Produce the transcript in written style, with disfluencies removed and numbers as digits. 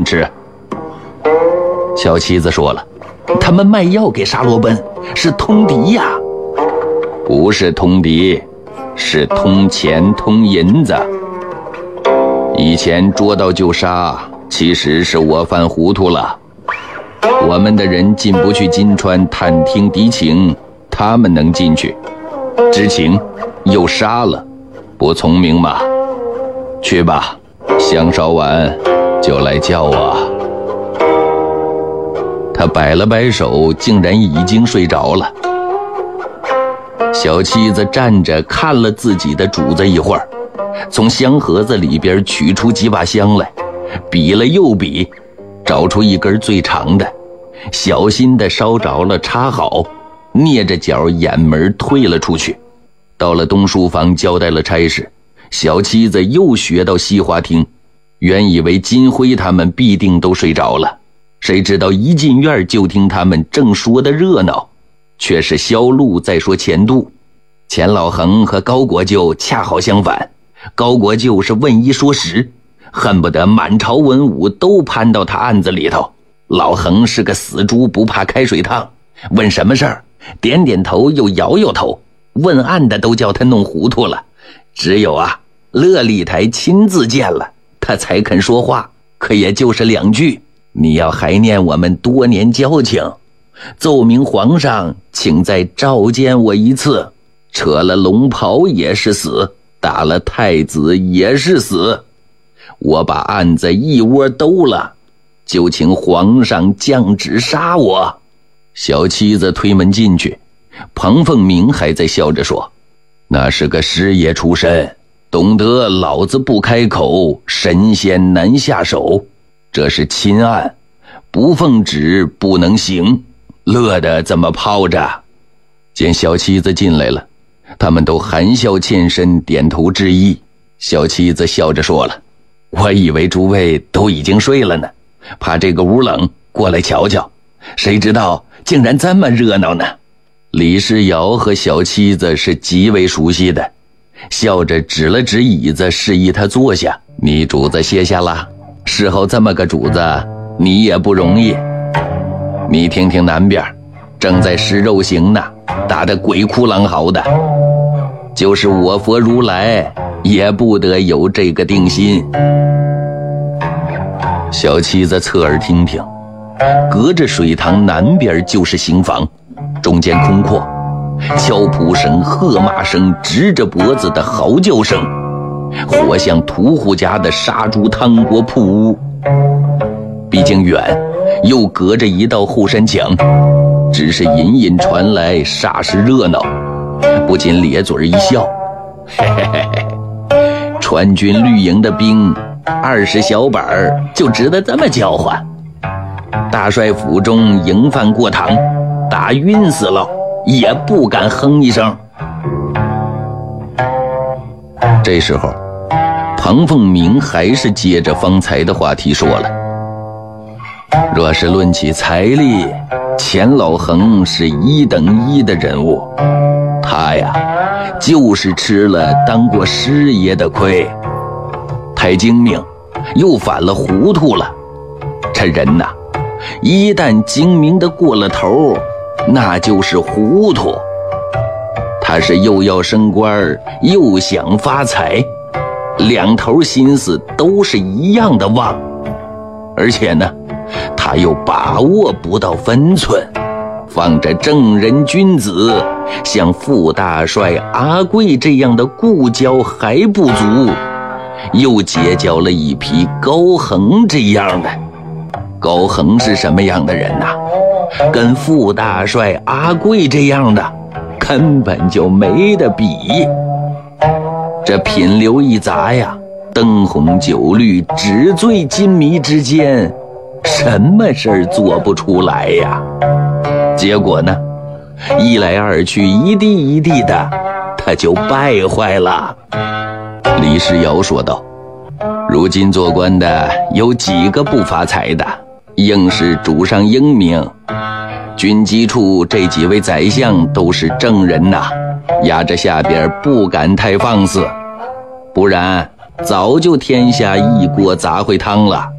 吃。小妻子说了，他们卖药给沙罗奔是通敌呀。不是通敌，是通钱通银子。以前捉到就杀，其实是我犯糊涂了。我们的人进不去金川探听敌情，他们能进去，知情又杀了，不聪明吗？去吧，香烧完就来叫我。他摆了摆手，竟然已经睡着了。小妻子站着看了自己的主子一会儿，从香盒子里边取出几把香来，比了又比，找出一根最长的，小心地烧着了，插好，蹑着脚掩门退了出去。到了东书房交代了差事，小妻子又学到西花厅。原以为金辉他们必定都睡着了，谁知道一进院就听他们正说的热闹，却是萧路在说钱度。钱老恒和高国舅恰好相反，高国舅是问一说十，恨不得满朝文武都攀到他案子里头。老恒是个死猪不怕开水烫，问什么事儿点点头又摇摇头，问案的都叫他弄糊涂了。只有乐立台亲自见了，他才肯说话，可也就是2句。你要还念我们多年交情，奏明皇上请再召见我一次。扯了龙袍也是死，打了太子也是死，我把案子一窝兜了，就请皇上降旨杀我。小妻子推门进去，彭凤鸣还在笑着说，那是个师爷出身，懂得老子不开口，神仙难下手，这是亲案，不奉旨不能行，乐得这么泡着。见小妻子进来了，他们都含笑欠身，点头致意。小妻子笑着说了，我以为诸位都已经睡了呢，怕这个屋冷，过来瞧瞧，谁知道竟然这么热闹呢。李世尧和小妻子是极为熟悉的，笑着指了指椅子，示意他坐下。你主子歇下了，侍候这么个主子你也不容易。你听听南边正在施肉刑呢，打得鬼哭狼嚎的，就是我佛如来也不得有这个定心。小妻子侧耳听听，隔着水塘南边就是刑房，中间空阔，敲扑声、喝骂声、直着脖子的嚎叫声，活像屠户家的杀猪汤锅铺屋。毕竟远，又隔着一道后山墙，只是隐隐传来煞是热闹，不禁咧嘴一笑，嘿嘿嘿嘿，川军绿营的兵20小板就值得这么叫唤。大帅府中营犯过堂，打晕死了也不敢哼一声。这时候彭凤鸣还是接着方才的话题说了，若是论起财力，钱老恒是1等1的人物，他呀就是吃了当过师爷的亏，太精明又反了糊涂了。这人呐，一旦精明的过了头，那就是糊涂。他是又要升官又想发财，两头心思都是一样的旺，而且呢他又把握不到分寸，放着正人君子像副大帅阿贵这样的故交还不足，又结交了一批高恒这样的。高恒是什么样的人呐？跟副大帅阿贵这样的根本就没得比。这品流一杂呀，灯红酒绿，纸醉金迷之间，什么事儿做不出来呀？结果呢，一来二去，一地一地的，他就败坏了。李世尧说道，如今做官的有几个不发财的，硬是主上英明。军机处这几位宰相都是正人呐，压着下边不敢太放肆，不然早就天下一锅杂烩汤了。